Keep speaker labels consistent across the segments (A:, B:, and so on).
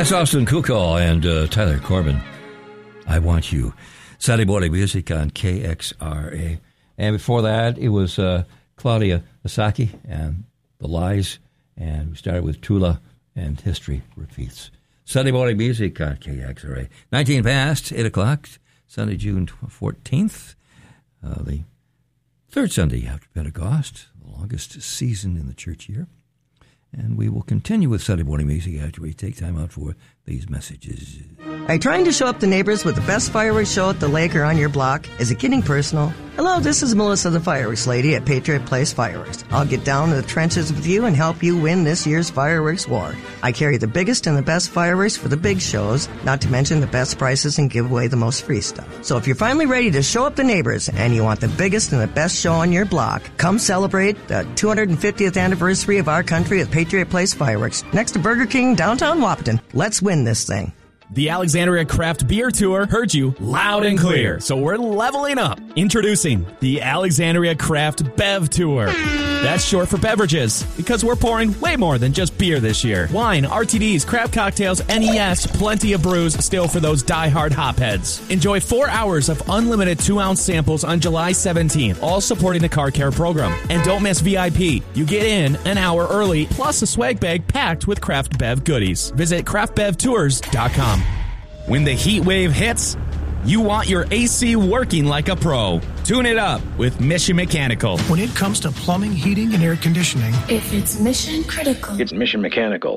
A: That's Austin Kukal and Tyler Corbin. I Want You. Saturday morning music on KXRA. And before that, it was Claudia Asaki and The Lies. And we started with Tula and History Repeats. Sunday morning music on KXRA. 19 past 8 o'clock, Sunday, June 14th. The third Sunday after Pentecost, the longest season in the church year. And we will continue with Sunday morning music after we take time out for these messages.
B: Are you trying to show up the neighbors with the best fireworks show at the lake or on your block? Is it getting personal? Hello, this is Melissa the Fireworks Lady at Patriot Place Fireworks. I'll get down to the trenches with you and help you win this year's fireworks war. I carry the biggest and the best fireworks for the big shows, not to mention the best prices and give away the most free stuff. So if you're finally ready to show up the neighbors and you want the biggest and the best show on your block, come celebrate the 250th anniversary of our country at Patriot Place Fireworks next to Burger King downtown Wahpeton. Let's win this thing.
C: The Alexandria Craft Beer Tour heard you loud and clear, so we're leveling up. Introducing the Alexandria Craft Bev Tour. That's short for beverages, because we're pouring way more than just beer this year. Wine, RTDs, craft cocktails, NES, plenty of brews still for those die-hard hopheads. Enjoy 4 hours of unlimited 2-ounce samples on July 17th, all supporting the Car Care program. And don't miss VIP. You get in an hour early, plus a swag bag packed with Craft Bev goodies. Visit craftbevtours.com. When the heat wave hits, you want your AC working like a pro. Tune it up with Mission Mechanical.
D: When it comes to plumbing, heating, and air conditioning,
E: if it's mission critical,
F: it's Mission Mechanical.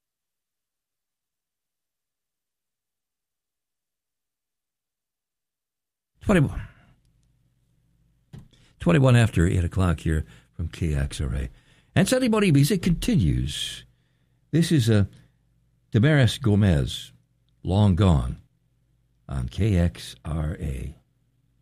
A: 21 after 8 o'clock here from KXRA. And Sunday morning music continues. This is Damaris Gomez, Long Gone, on KXRA.